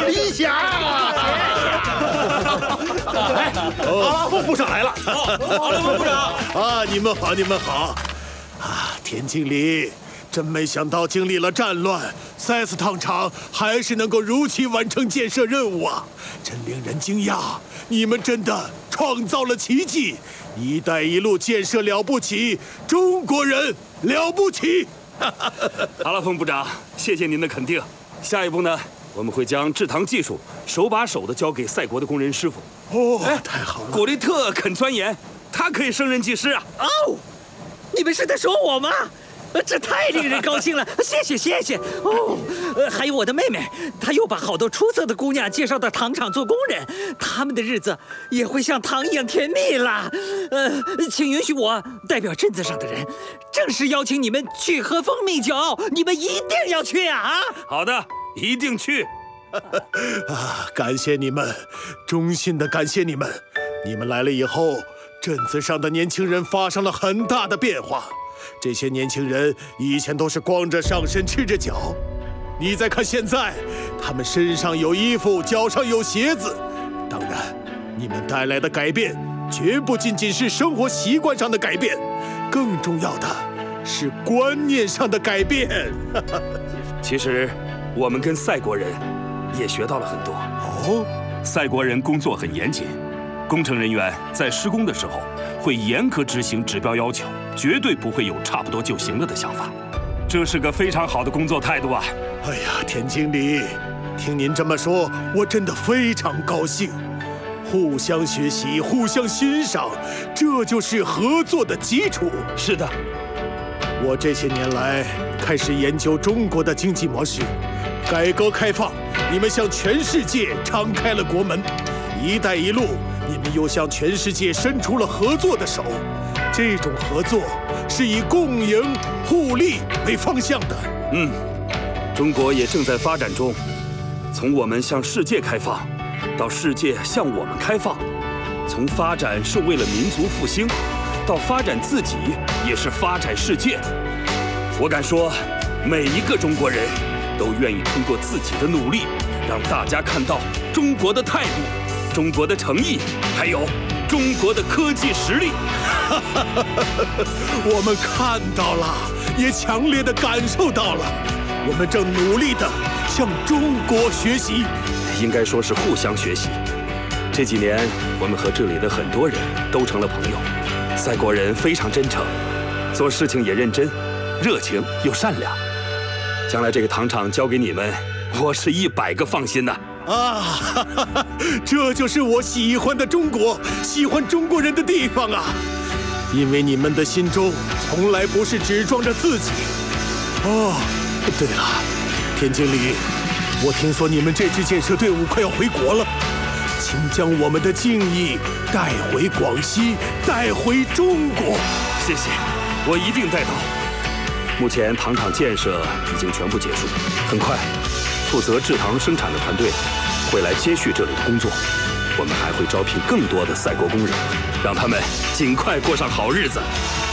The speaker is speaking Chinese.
理想。 哎，阿拉凤部长来了。 阿拉凤部长啊，你们好，你们好。啊，田经理，真没想到经历了战乱，塞斯糖厂还是能够如期完成建设任务啊，真令人惊讶。你们真的创造了奇迹！一带一路建设了不起，中国人了不起。 阿拉凤部长，谢谢您的肯定。下一步呢，我们会将制糖技术手把手地交给赛国的工人师傅。 哦，太好了！ 古力特肯钻研，他可以升任技师啊。 哦，你们是在说我吗？这太令人高兴了，谢谢哦。还有我的妹妹，她又把好多出色的姑娘介绍到糖厂做工人，她们的日子也会像糖一样甜蜜啦。请允许我代表镇子上的人，正式邀请你们去喝蜂蜜酒，你们一定要去啊！ 好的，一定去。 啊，感谢你们，衷心的感谢你们。你们来了以后，镇子上的年轻人发生了很大的变化。这些年轻人以前都是光着上身赤着脚，你再看现在，他们身上有衣服，脚上有鞋子。当然，你们带来的改变绝不仅仅是生活习惯上的改变，更重要的是观念上的改变。 其实，我们跟赛国人也学到了很多。 哦， 赛国人工作很严谨，工程人员在施工的时候会严格执行指标要求，绝对不会有差不多就行了的想法。这是个非常好的工作态度啊！ 哎呀，田经理，听您这么说，我真的非常高兴。互相学习，互相欣赏，这就是合作的基础。 是的， 我这些年来开始研究中国的经济模式，改革开放，你们向全世界敞开了国门；一带一路，你们又向全世界伸出了合作的手。这种合作是以共赢互利为方向的。 中国也正在发展中，从我们向世界开放，到世界向我们开放，从发展是为了民族复兴，到发展自己也是发展世界。我敢说，每一个中国人都愿意通过自己的努力，让大家看到中国的态度、中国的诚意，还有中国的科技实力。 我们看到了，也强烈地感受到了，我们正努力地向中国学习。 应该说是互相学习。这几年，我们和这里的很多人都成了朋友。赛国人非常真诚，做事情也认真、热情又善良。将来这个糖厂交给你们，我是100个放心呐。 啊，这就是我喜欢的中国，喜欢中国人的地方啊！因为你们的心中从来不是只装着自己。哦，对了，田经理，我听说你们这支建设队伍快要回国了，请将我们的敬意带回广西，带回中国。 谢谢，我一定带到。目前糖厂建设已经全部结束，很快，负责制糖生产的团队会来接续这里的工作。我们还会招聘更多的赛国工人，让他们尽快过上好日子。